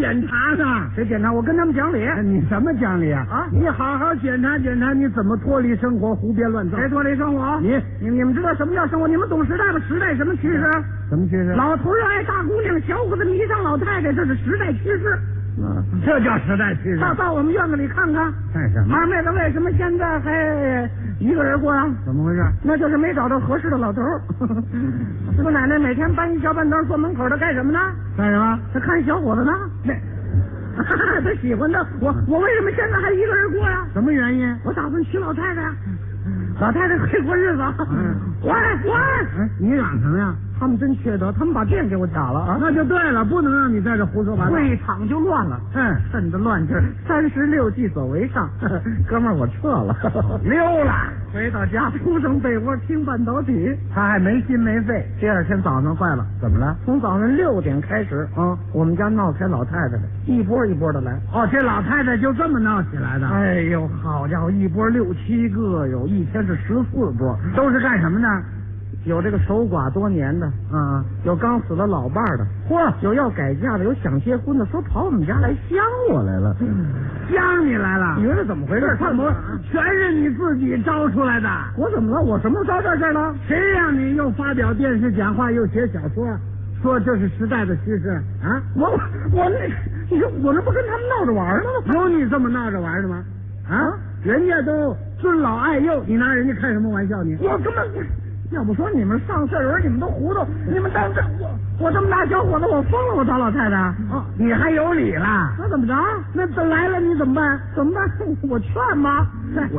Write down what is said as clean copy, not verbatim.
检查呢。 谁检查？我跟他们讲理。 你什么讲理啊？ 啊， 你好好检查检查，你怎么脱离生活，胡编乱造？ 谁脱离生活？你们知道什么叫生活？你们懂时代吗？时代什么趋势？ 什么趋势？ 老头热爱大姑娘，小伙子迷上老太太，这是时代趋势。 这叫时代趋势。 到我们院子里看看。 干什么？ 二妹子为什么现在还一个人过啊？ 怎么回事？ 那就是没找到合适的老头。这个奶奶每天搬一小板凳坐门口，她干什么呢？ 干什么？ 她看小伙子呢。她喜欢他。我为什么现在还一个人过呀？ 什么原因？ 我打算娶老太太呀。老太太会过日子。喂， 你嚷什么呀？ 他们真缺德，他们把电给我卡了啊！ 那就对了，不能让你在这胡说八道。 会场就乱了。趁着乱劲儿，36计走为上。哥们儿，我撤了， 溜了。 回到家，铺上被窝听半导体。 他还没心没肺。 第二天早上坏了， 怎么了？ 从早上6点开始我们家闹开老太太的，一波一波的来。 这老太太就这么闹起来的？ 哎呦，好家伙，一波6、7个，有一天是14波， 都是干什么的？ 有这个守寡多年的，有刚死了老伴的，有要改嫁的，有想结婚的，说跑我们家来相我来了。 相你来了？ 你说这怎么回事？ 怎么全是你自己招出来的？ 我怎么了？我什么时候招这事了？ 谁让你又发表电视讲话又写小说，说这是时代的趋势啊？ 你说我这不跟他们闹着玩呢吗？ 有你这么闹着玩的吗？人家都尊老爱幼，你拿人家开什么玩笑？你我根本。要不说你们上岁数人，你们都糊涂，你们当这我这么大小伙子，我疯了，我找老太太你还有理了？ 那怎么着？ 那来了你怎么办？ 我劝吧。